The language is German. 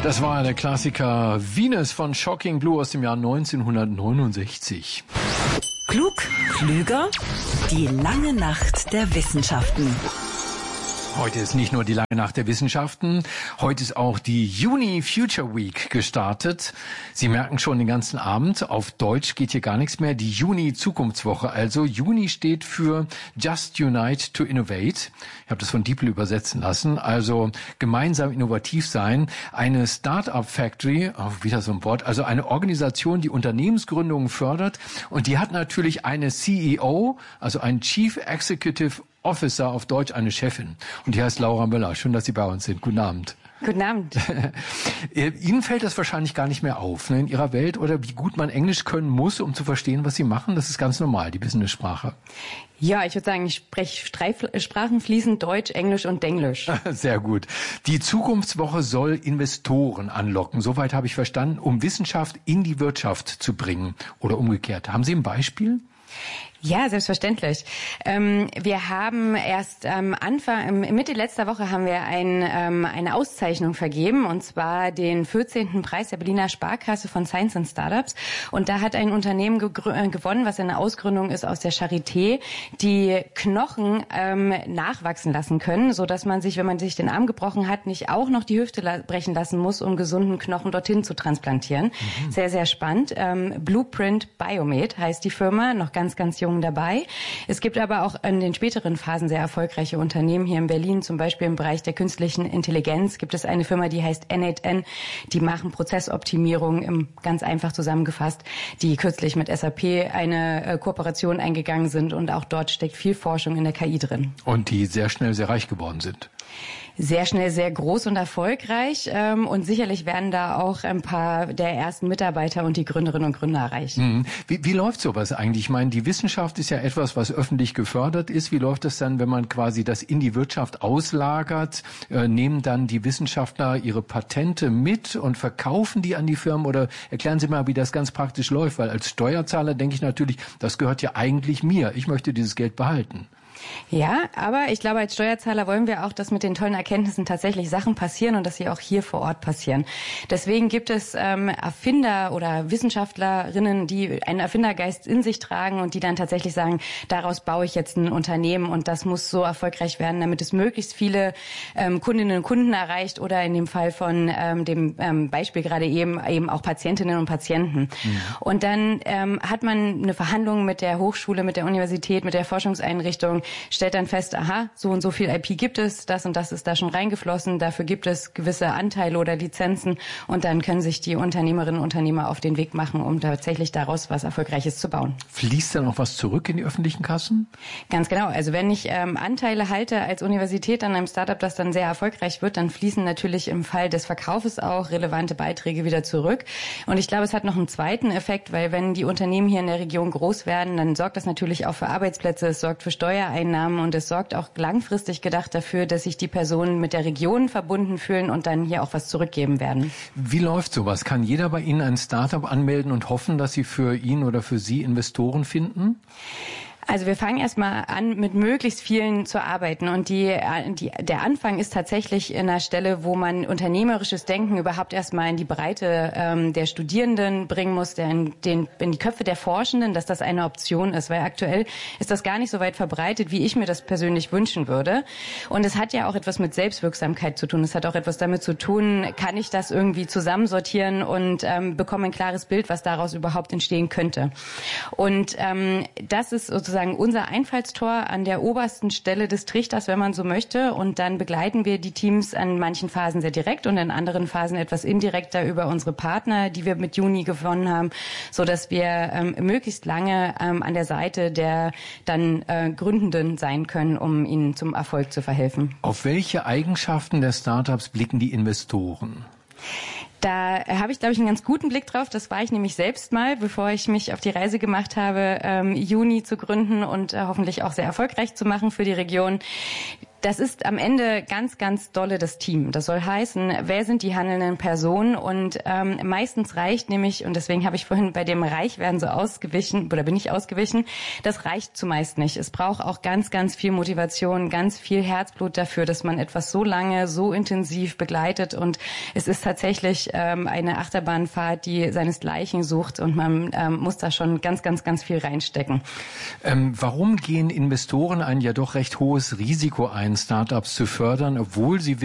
Das war der Klassiker Venus von Shocking Blue aus dem Jahr 1969. Klug, klüger, die lange Nacht der Wissenschaften. Heute ist nicht nur die lange Nacht der Wissenschaften, heute ist auch die Uni Future Week gestartet. Sie merken schon den ganzen Abend, auf Deutsch geht hier gar nichts mehr, die Uni Zukunftswoche. Also Uni steht für Just Unite to Innovate. Ich habe das von DeepL übersetzen lassen. Also gemeinsam innovativ sein. Eine Start-up Factory, wieder so ein Wort, also eine Organisation, die Unternehmensgründungen fördert. Und die hat natürlich eine CEO, also einen Chief Executive Officer, auf Deutsch eine Chefin. Und die heißt Laura Müller. Schön, dass Sie bei uns sind. Guten Abend. Guten Abend. Ihnen fällt das wahrscheinlich gar nicht mehr auf, ne, in Ihrer Welt, oder wie gut man Englisch können muss, um zu verstehen, was Sie machen. Das ist ganz normal, die Business-Sprache. Ja, ich würde sagen, ich spreche 3 Sprachen fließend, Deutsch, Englisch und Denglisch. Sehr gut. Die Zukunftswoche soll Investoren anlocken. Soweit habe ich verstanden, um Wissenschaft in die Wirtschaft zu bringen. Oder umgekehrt. Haben Sie ein Beispiel? Ja, selbstverständlich. Wir haben erst Mitte letzter Woche haben wir eine Auszeichnung vergeben, und zwar den 14. Preis der Berliner Sparkasse von Science and Startups. Und da hat ein Unternehmen gewonnen, was eine Ausgründung ist aus der Charité, die Knochen nachwachsen lassen können, so dass man sich, wenn man sich den Arm gebrochen hat, nicht auch noch die Hüfte brechen lassen muss, um gesunden Knochen dorthin zu transplantieren. Mhm. Sehr, sehr spannend. Blueprint Biomed heißt die Firma, noch ganz, ganz jung dabei. Es gibt aber auch in den späteren Phasen sehr erfolgreiche Unternehmen. Hier in Berlin zum Beispiel im Bereich der künstlichen Intelligenz gibt es eine Firma, die heißt N8N. Die machen Prozessoptimierung, ganz einfach zusammengefasst, die kürzlich mit SAP eine Kooperation eingegangen sind, und auch dort steckt viel Forschung in der KI drin. Und die sehr schnell sehr reich geworden sind. Sehr schnell, sehr groß und erfolgreich, und sicherlich werden da auch ein paar der ersten Mitarbeiter und die Gründerinnen und Gründer erreichen. Wie läuft sowas eigentlich? Ich meine, die Wissenschaft ist ja etwas, was öffentlich gefördert ist. Wie läuft das dann, wenn man quasi das in die Wirtschaft auslagert? Nehmen dann die Wissenschaftler ihre Patente mit und verkaufen die an die Firmen? Oder erklären Sie mal, wie das ganz praktisch läuft? Weil als Steuerzahler denke ich natürlich, das gehört ja eigentlich mir. Ich möchte dieses Geld behalten. Ja, aber ich glaube, als Steuerzahler wollen wir auch, dass mit den tollen Erkenntnissen tatsächlich Sachen passieren und dass sie auch hier vor Ort passieren. Deswegen gibt es Erfinder oder Wissenschaftlerinnen, die einen Erfindergeist in sich tragen und die dann tatsächlich sagen, daraus baue ich jetzt ein Unternehmen und das muss so erfolgreich werden, damit es möglichst viele Kundinnen und Kunden erreicht, oder in dem Fall von dem Beispiel gerade eben auch Patientinnen und Patienten. Mhm. Und dann hat man eine Verhandlung mit der Hochschule, mit der Universität, mit der Forschungseinrichtung, stellt dann fest, aha, so und so viel IP gibt es, das und das ist da schon reingeflossen, dafür gibt es gewisse Anteile oder Lizenzen, und dann können sich die Unternehmerinnen und Unternehmer auf den Weg machen, um tatsächlich daraus was Erfolgreiches zu bauen. Fließt dann auch was zurück in die öffentlichen Kassen? Ganz genau. Also wenn ich Anteile halte als Universität an einem Startup, das dann sehr erfolgreich wird, dann fließen natürlich im Fall des Verkaufes auch relevante Beiträge wieder zurück. Und ich glaube, es hat noch einen zweiten Effekt, weil wenn die Unternehmen hier in der Region groß werden, dann sorgt das natürlich auch für Arbeitsplätze, es sorgt für Steuereinnahmen, und es sorgt auch langfristig gedacht dafür, dass sich die Personen mit der Region verbunden fühlen und dann hier auch was zurückgeben werden. Wie läuft sowas? Kann jeder bei Ihnen ein Startup anmelden und hoffen, dass Sie für ihn oder für Sie Investoren finden? Also wir fangen erstmal an, mit möglichst vielen zu arbeiten, und der Anfang ist tatsächlich in einer Stelle, wo man unternehmerisches Denken überhaupt erstmal in die Breite der Studierenden bringen muss, in die Köpfe der Forschenden, dass das eine Option ist, weil aktuell ist das gar nicht so weit verbreitet, wie ich mir das persönlich wünschen würde. Und es hat ja auch etwas mit Selbstwirksamkeit zu tun. Es hat auch etwas damit zu tun, kann ich das irgendwie zusammensortieren und bekomme ein klares Bild, was daraus überhaupt entstehen könnte. Und das ist sozusagen unser Einfallstor an der obersten Stelle des Trichters, wenn man so möchte. Und dann begleiten wir die Teams an manchen Phasen sehr direkt und in anderen Phasen etwas indirekter über unsere Partner, die wir mit Juni gewonnen haben, so dass wir möglichst lange an der Seite der dann Gründenden sein können, um ihnen zum Erfolg zu verhelfen. Auf welche Eigenschaften der Startups blicken die Investoren? Da habe ich, glaube ich, einen ganz guten Blick drauf. Das war ich nämlich selbst mal, bevor ich mich auf die Reise gemacht habe, Juni zu gründen und hoffentlich auch sehr erfolgreich zu machen für die Region. Das ist am Ende ganz, ganz dolle das Team. Das soll heißen, wer sind die handelnden Personen? Und meistens reicht nämlich, und deswegen habe ich vorhin bei dem Reichwerden so ausgewichen, oder bin ich ausgewichen, das reicht zumeist nicht. Es braucht auch ganz, ganz viel Motivation, ganz viel Herzblut dafür, dass man etwas so lange, so intensiv begleitet. Und es ist tatsächlich eine Achterbahnfahrt, die seinesgleichen sucht. Und man muss da schon ganz, ganz, ganz viel reinstecken. Warum gehen Investoren ein ja doch recht hohes Risiko ein, Startups zu fördern, obwohl sie